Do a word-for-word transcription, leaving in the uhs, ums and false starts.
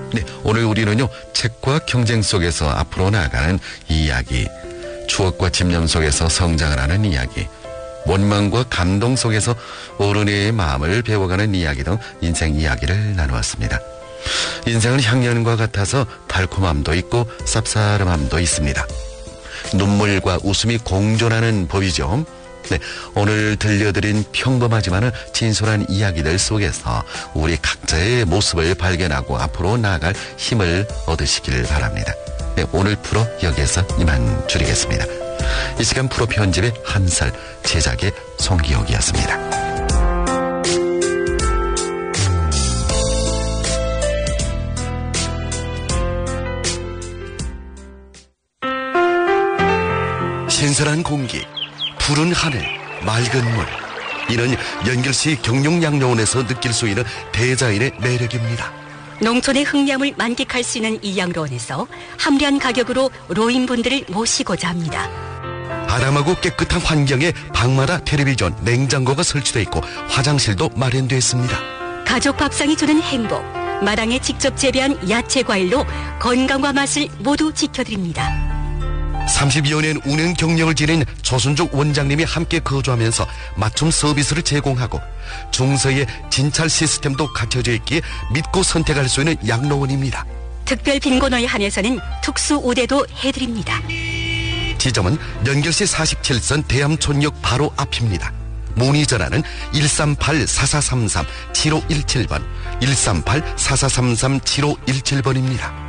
네, 오늘 우리는요, 책과 경쟁 속에서 앞으로 나아가는 이야기, 추억과 집념 속에서 성장을 하는 이야기, 원망과 감동 속에서 어른의 마음을 배워가는 이야기 등 인생 이야기를 나누었습니다. 인생은 향연과 같아서 달콤함도 있고 쌉싸름함도 있습니다. 눈물과 웃음이 공존하는 법이죠. 네, 오늘 들려드린 평범하지만은 진솔한 이야기들 속에서 우리 각자의 모습을 발견하고 앞으로 나아갈 힘을 얻으시길 바랍니다. 네, 오늘 프로 여기에서 이만 줄이겠습니다. 이 시간 프로 편집의 한설, 제작의 송기옥이었습니다. 신선한 공기, 푸른 하늘, 맑은 물. 이는 연결시 경룡양로원에서 느낄 수 있는 대자연의 매력입니다. 농촌의 흥냠을 만끽할 수 있는 이 양로원에서 합리한 가격으로 노인분들을 모시고자 합니다. 아담하고 깨끗한 환경에 방마다 텔레비전, 냉장고가 설치되어 있고 화장실도 마련되어 있습니다. 가족 밥상이 주는 행복, 마당에 직접 재배한 야채 과일로 건강과 맛을 모두 지켜드립니다. 삼십여 년 운행 경력을 지닌 조순족 원장님이 함께 거주하면서 맞춤 서비스를 제공하고 중서에 진찰 시스템도 갖춰져 있기에 믿고 선택할 수 있는 양로원입니다. 특별 빈곤호에 한해서는 특수 우대도 해드립니다. 지점은 연결시 사십칠 선 대암촌역 바로 앞입니다. 문의 전화는 일삼팔 사사삼삼 칠오일칠 번, 일삼팔 사사삼삼 칠오일칠 번입니다.